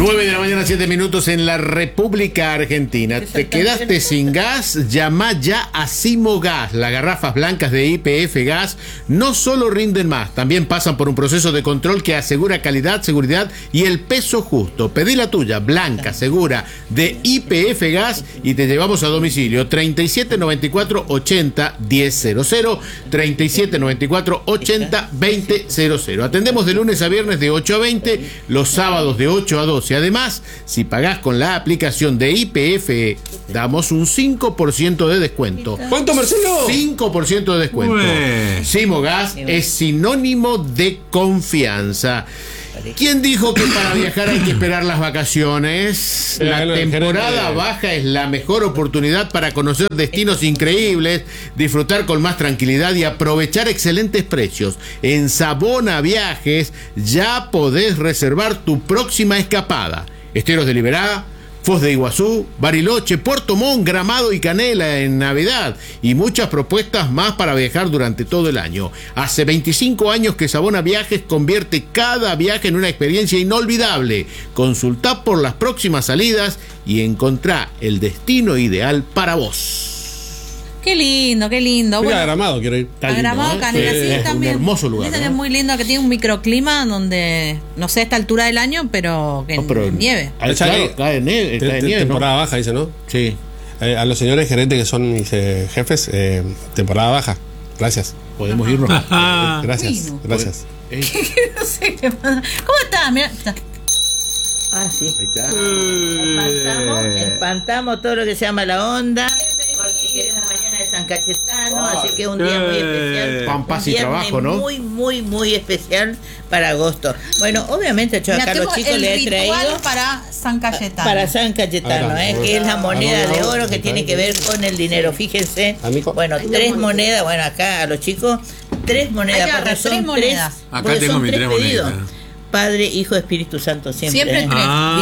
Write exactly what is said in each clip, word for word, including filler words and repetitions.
nueve de la mañana, siete minutos en la República Argentina. ¿Te quedaste sin gas? Llama ya a Simogas. Las garrafas blancas de Y P F Gas no solo rinden más, también pasan por un proceso de control que asegura calidad, seguridad y el peso justo. Pedí la tuya, blanca, segura, de Y P F Gas y te llevamos a domicilio. treinta y siete noventa y cuatro ochenta diez cero cero, treinta y siete noventa y cuatro ochenta veinte cero cero. Atendemos de lunes a viernes de ocho a veinte, los sábados de ocho a doce. Además, si pagás con la aplicación de Y P F, damos un cinco por ciento de descuento. ¿Cuánto, Marcelo? cinco por ciento de descuento. Ué. Simogas es sinónimo de confianza. ¿Quién dijo que para viajar hay que esperar las vacaciones? La temporada baja es la mejor oportunidad para conocer destinos increíbles, disfrutar con más tranquilidad y aprovechar excelentes precios. En Sabona Viajes ya podés reservar tu próxima escapada. Esteros de Liberá, Foz de Iguazú, Bariloche, Puerto Montt, Gramado y Canela en Navidad y muchas propuestas más para viajar durante todo el año. Hace veinticinco años que Sabona Viajes convierte cada viaje en una experiencia inolvidable. Consultá por las próximas salidas y encontrá el destino ideal para vos. Qué lindo, qué lindo. Mira, Bueno, Gramado, quiero ir. a Gramado, Canela, sí, es también. un hermoso lugar. Dicen ¿no? que es muy lindo, que tiene un microclima donde, no sé a esta altura del año, pero que No, pero nieve. Ah, claro, cae nieve, Te- cae te- nieve, temporada ¿no? baja, dice, ¿no? Sí. Eh, a los señores gerentes que son mis eh, jefes, eh, temporada baja. Gracias. Podemos irnos. Gracias. Bueno. Gracias. Eh, No sé qué pasa. ¿Cómo estás? Mirá, está. Ah, sí. ahí está. Espantamos, espantamos todo lo que se llama la onda, porque queremos mañana de San Cayetano, así que es un día muy especial. Pan, paz un y viernes trabajo, ¿no? Muy, muy, muy especial para agosto. Bueno, obviamente yo Mirá, acá a los tengo chicos el les he ritual traído para San Cayetano. para San Cayetano, Ahora, ¿eh? que es la moneda de oro que tiene que ver con el dinero. Fíjense, Amigo. bueno, tres monedas, bueno, acá a los chicos, tres monedas, Hay que porque agarrar son tres monedas. tres, Acá porque tengo son mis tres tres pedidos. monedas. Padre, Hijo, Espíritu Santo, siempre. Siempre ¿eh? tres.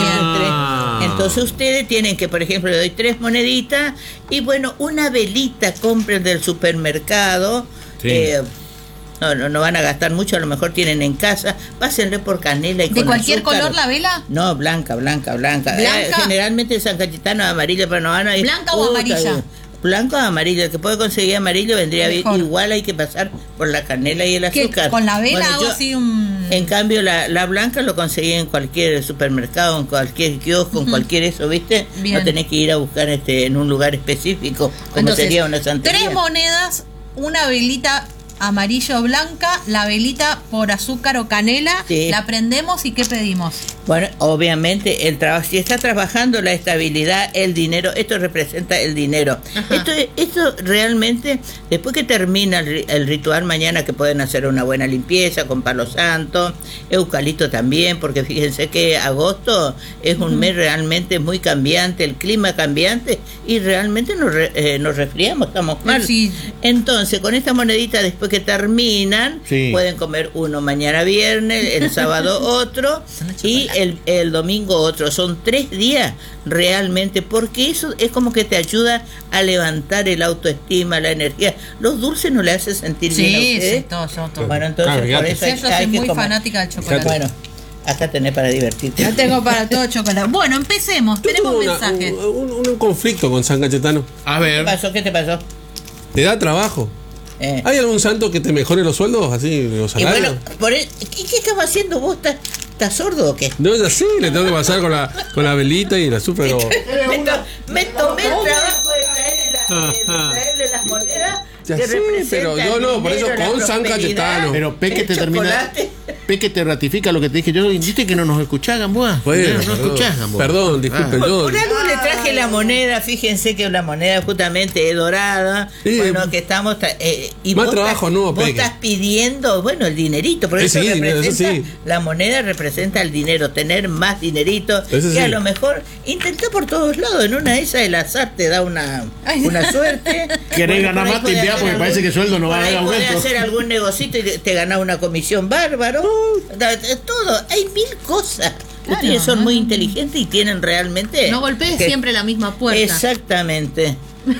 Ah. Siempre tres. Entonces ustedes tienen que, por ejemplo, le doy tres moneditas y bueno, una velita compren del supermercado. Sí. Eh, no, no, no van a gastar mucho, a lo mejor tienen en casa. Pásenle por canela y ¿De con cualquier azúcar. color la vela? No, blanca, blanca, blanca. ¿Blanca? Eh, generalmente San Cayetano es amarilla, pero no van a ir. ¿Blanca o Uh, amarilla? está bien. Blanco o amarillo, el que puede conseguir amarillo vendría bien. Mejor. Igual hay que pasar por la canela y el ¿Qué? azúcar. ¿Con la vela Bueno, hago yo- así un...? En cambio, la, la blanca lo conseguí en cualquier supermercado, en cualquier kiosco, en cualquier eso, ¿viste? Bien. No tenés que ir a buscar este en un lugar específico, como Entonces, sería una santería. tres monedas, una velita amarillo o blanca, la velita por azúcar o canela, Sí. la prendemos y ¿qué pedimos? Bueno, obviamente, el trabajo, si está trabajando la estabilidad, el dinero, esto representa el dinero. Ajá. Esto, es- esto realmente, después que termina el, ri- el ritual mañana, que pueden hacer una buena limpieza con palo santo, eucalipto también, porque fíjense que agosto es un mes realmente muy cambiante, el clima cambiante, y realmente nos, re- eh, nos resfriamos, estamos mal. Sí. Entonces, con esta monedita, después que terminan, Sí. pueden comer uno mañana viernes, el sábado otro, y el, el domingo otro. Son tres días realmente, porque eso es como que te ayuda a levantar el autoestima, la energía. Los dulces no le hacen sentir bien a Sí, ustedes. sí, todo, yo todo. Bueno, entonces Claro, por fíjate. eso Sí, hay, yo soy hay que muy comer. fanática del chocolate. Bueno, acá tenés para divertirte. Ya tengo para todo chocolate. Bueno, empecemos. Yo Tenemos tuve una- mensajes. un, un- un conflicto con San Cayetano. A ¿Qué ver. pasó? ¿Qué te pasó? ¿Te da trabajo? Eh. ¿Hay algún santo que te mejore los sueldos? Así, los Y salarios. bueno, por el- ¿qué, qué estás haciendo vos? ¿Estás, estás sordo o qué? No es así, le tengo que pasar con la, con la velita y el azúcar. pero- me, to- me tomé el trabajo de traerle, la- de traerle las monedas. Ya que sé, representan pero yo el no, por eso dinero, la con San prosperidad, Cayetano. Pero Peque el te termina. chocolate. Peque te ratifica lo que te dije yo. Viste que no nos escuchás, Gamboa. Bueno, no nos perdón. escuchás, Gamboa. Perdón, disculpen, Ah. yo. Por algo le traje la moneda, fíjense que la moneda justamente es dorada, Sí. bueno, que estamos... eh, y Más vos trabajo, estás- no, Vos Peque. estás pidiendo, bueno, el dinerito, por Sí, eso sí, representa, eso sí. la moneda representa el dinero, tener más dinerito, Eso que sí. a lo mejor intenta por todos lados, en una de esas el azar te da una, Ay. una suerte. Querés ganar por ahí más, te podés envía hacer porque parece que sueldo no va a por ahí haber podés aumento. hacer algún negocito y te, te ganás una comisión bárbaro, Da- da- todo, hay mil cosas. Claro, Ustedes son ¿no? muy inteligentes y tienen realmente... No golpees que- siempre la misma puerta. Exactamente.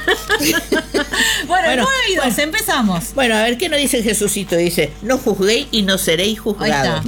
Bueno, Bueno, movidos, bueno. empezamos. Bueno, a ver qué nos dice Jesucito. Dice, no juzguéis y no seréis Ahí juzgados. está. Mira.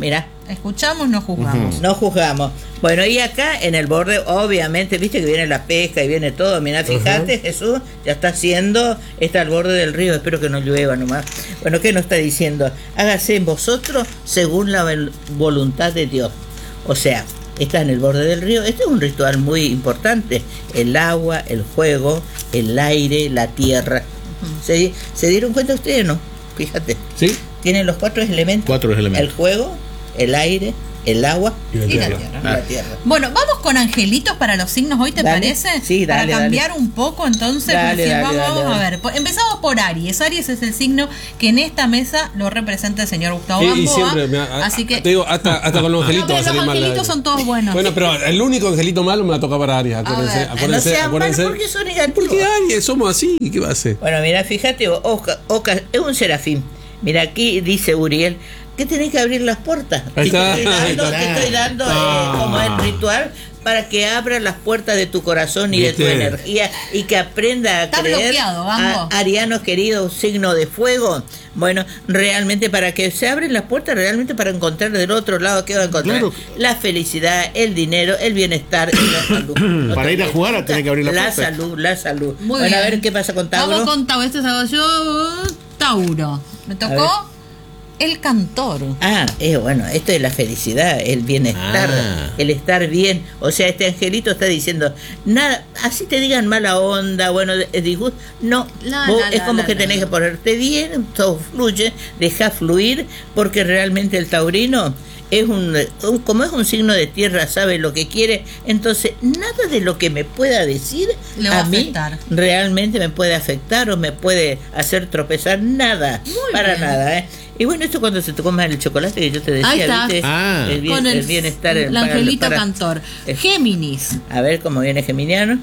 Escuchamos, no juzgamos. Uh-huh. No juzgamos. Bueno, y acá en el borde, obviamente, viste que viene la pesca y viene todo. Mirá, fíjate, uh-huh. Jesús ya está haciendo, está al borde del río, espero que no llueva nomás. Bueno, ¿qué nos está diciendo? Hágase en vosotros según la voluntad de Dios. O sea, está en el borde del río. Este es un ritual muy importante. El agua, el fuego, el aire, la tierra. Uh-huh. ¿Se, ¿Se dieron cuenta ustedes, no? Fíjate. Sí. Tienen los cuatro elementos. Cuatro elementos. El fuego, el aire, el agua y la, y tierra. la tierra. Ah. La tierra. Bueno, vamos con angelitos para los signos hoy, ¿te Dale. parece? Sí, dale, Para cambiar dale. un poco, entonces, Dale, porque dale, vamos, dale, vamos dale. a ver. Pues empezamos por Aries. Aries es el signo que en esta mesa lo representa el señor Gustavo Y, y Gamboa. siempre, me, a, Así que te digo, hasta, hasta con los angelitos no, va a pero salir los mal. angelitos son todos buenos. Bueno, pero el único angelito malo me va a tocar para Aries. Acuérdense, ver, acuérdense, no sean acuérdense. malos porque son negativos. Porque Aries somos así, ¿qué va a hacer? Bueno, mira, fíjate, Oca, Oca, es un serafín. Mira, aquí dice Uriel que tenés que abrir las puertas. Ahí está, te estoy ahí dando, está. te estoy dando Ah. eh, como el ritual para que abra las puertas de tu corazón y de tu ¿Viste? energía y que aprenda a Está creer. bloqueado, Gambo. A, arianos queridos, signo de fuego. Bueno, realmente para que se abren las puertas, realmente para encontrar del otro lado, ¿qué va a encontrar? Claro. La felicidad, el dinero, el bienestar y la salud. No Para te ir a jugar, olvides. tenés que abrir la La puerta. salud, la salud. Muy bueno, bien. a ver qué pasa con Tauro. Vamos con Tauro. Este es yo, Tauro. Me tocó el cantor. Ah, eh, bueno, esto es la felicidad, el bienestar, Ah. el estar bien. O sea, este angelito está diciendo, nada, así te digan mala onda, bueno, de- disgusto. No, La, vos la, es la, como la, que la. tenés que ponerte bien, todo fluye, deja fluir, porque realmente el taurino es un, un- como es un signo de tierra, sabe lo que quiere, entonces nada de lo que me pueda decir Le va a a mí afectar. realmente me puede afectar o me puede hacer tropezar, nada, Muy para bien. nada, ¿eh? Y bueno, esto cuando se te coma el chocolate que yo te decía, Ahí está. ¿viste? Ah. el, bien- Con el, el bienestar. el para- angelito para- cantor. eh, Géminis. A ver cómo viene Geminiano.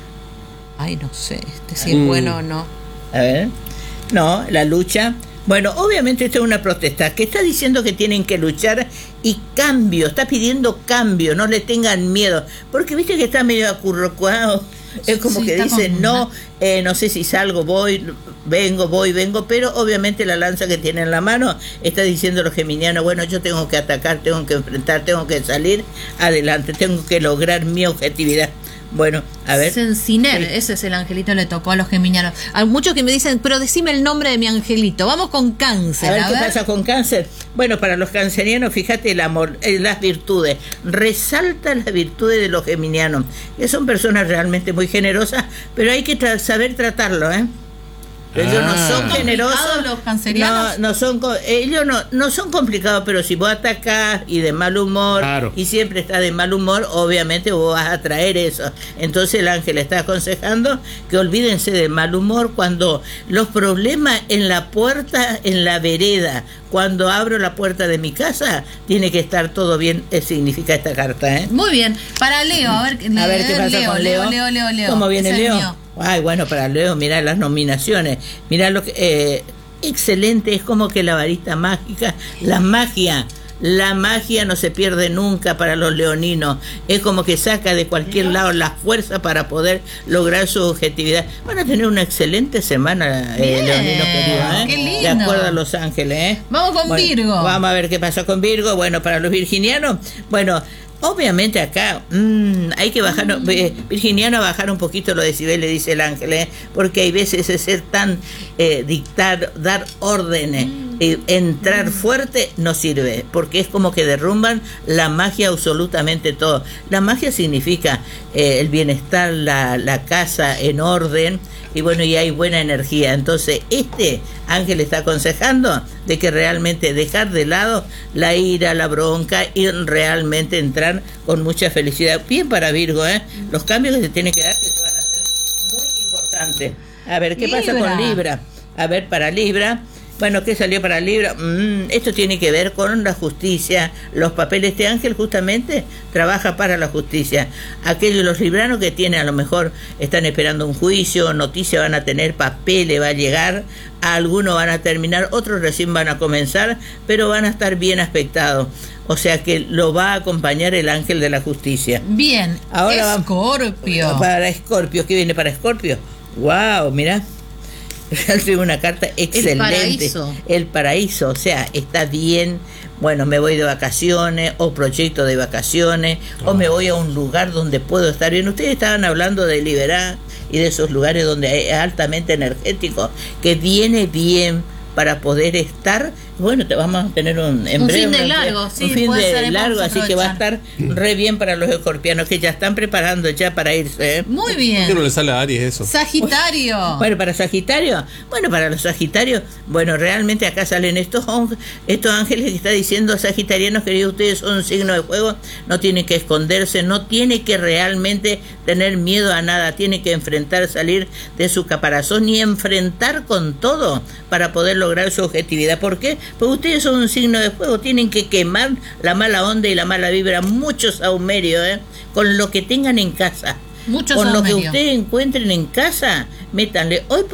Ay, no sé, este si es Mm. bueno o no. A ver. No, la lucha. Bueno, obviamente esto es una protesta que está diciendo que tienen que luchar y cambio, está pidiendo cambio, no le tengan miedo, porque viste que está medio acurrucado, es como Sí, que está dice, como- no, eh, no sé si salgo, voy, vengo, voy, vengo, pero obviamente la lanza que tiene en la mano está diciendo los geminianos, bueno, yo tengo que atacar, tengo que enfrentar, tengo que salir adelante, tengo que lograr mi objetividad. Bueno, a ver. Senciner, Sí. ese es el angelito, le tocó a los geminianos. Hay muchos que me dicen, pero decime el nombre de mi angelito. Vamos con Cáncer. A ver A qué ver. pasa con Cáncer. Bueno, para los cancerianos, fíjate el amor, eh, las virtudes. Resalta las virtudes de los geminianos, que son personas realmente muy generosas, pero hay que tra- saber tratarlo, ¿eh? Ellos Ah. no son generosos. ¿Complicados los cancerianos? No, no son, co- ellos no, no son complicados, pero si vos atacás y de mal humor, Claro. y siempre estás de mal humor, obviamente vos vas a traer eso. Entonces el ángel está aconsejando que olvídense del mal humor cuando los problemas en la puerta, en la vereda, cuando abro la puerta de mi casa, tiene que estar todo bien, eh, significa esta carta, ¿eh? Muy bien. Para Leo, a ver, A ver qué pasa Leo, con Leo, Leo. Leo, Leo, Leo. ¿Cómo viene Ese es Leo? mío. Ay, bueno, para Leo, mirá las nominaciones. Mirá lo que... eh, excelente, es como que la varita mágica, la magia... La magia no se pierde nunca para los leoninos. Es como que saca de cualquier lado la fuerza para poder lograr su objetividad. Van a tener una excelente semana, eh, Bien, leoninos queridos, ¿eh? qué lindo. De acuerdo a Los Ángeles, ¿eh? Vamos con Bueno, Virgo. Vamos a ver qué pasa con Virgo. Bueno, para los virginianos, bueno, obviamente acá mm, hay que bajar, Mm. eh, virginiano, bajar un poquito los decibeles, dice el ángel, ¿eh? Porque hay veces ese ser tan eh, dictar, dar órdenes, Mm. eh, entrar fuerte no sirve, porque es como que derrumban la magia absolutamente todo. La magia significa eh, el bienestar, la, la casa en orden, y bueno, y hay buena energía. Entonces, este ángel está aconsejando de que realmente dejar de lado la ira, la bronca y realmente entrar con mucha felicidad. Bien para Virgo, ¿eh? Los cambios que se tienen que dar que se van a hacer muy importantes. A ver, ¿qué pasa Libra. con Libra? A ver, para Libra... Bueno, ¿qué salió para Libra? Mm, esto tiene que ver con la justicia, los papeles. Este ángel justamente trabaja para la justicia. Aquellos, los libranos que tienen, a lo mejor están esperando un juicio, noticias van a tener, papeles va a llegar, algunos van a terminar, otros recién van a comenzar, pero van a estar bien aspectados. O sea que lo va a acompañar el ángel de la justicia. Bien. Ahora vamos- Escorpio. Para Escorpio, ¿qué viene para Escorpio? Wow, mira. realmente una carta excelente. El paraíso. El paraíso, o sea, está bien. Bueno, me voy de vacaciones o proyecto de vacaciones oh. o me voy a un lugar donde puedo estar bien. Ustedes estaban hablando de Liberá y de esos lugares donde es altamente energético, que viene bien para poder estar. Bueno, te vamos a tener un en un breve, fin de un, largo, sí, un fin puede de ser, largo, así que va a estar re bien para los escorpianos que ya están preparando ya para irse. ¿eh? Muy ¿Por qué bien. no le sale a Aries eso? Sagitario. Bueno, para Sagitario, bueno, para los Sagitarios, bueno, realmente acá salen estos estos ángeles que está diciendo sagitarianos, queridos, ustedes son un signo de fuego, no tienen que esconderse, no tienen que realmente tener miedo a nada, tienen que enfrentar, salir de su caparazón y enfrentar con todo para poder lograr su objetividad. ¿Por qué? Porque ustedes son un signo de fuego, tienen que quemar la mala onda y la mala vibra, mucho saumerio, ¿eh? Con lo que tengan en casa. Mucho con saumerio. lo que ustedes encuentren en casa, métanle. Hoy